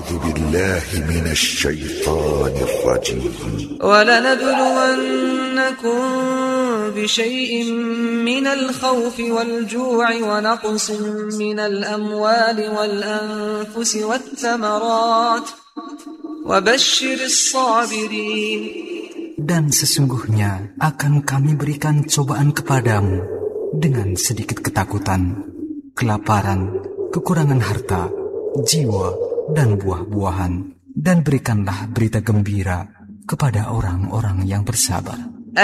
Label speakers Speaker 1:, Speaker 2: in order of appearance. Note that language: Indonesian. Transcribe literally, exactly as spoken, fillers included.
Speaker 1: أعوذ بالله من الشيطان الرجيم
Speaker 2: ولنبلونكم بشيء من الخوف والجوع ونقص من الأموال والأنفس والثمرات وبشر الصابرين.
Speaker 3: Dan sesungguhnya akan kami berikan cobaan kepadamu dengan sedikit ketakutan, kelaparan, kekurangan harta, jiwa, dan buah-buahan. Dan berikanlah berita gembira kepada orang-orang yang bersabar.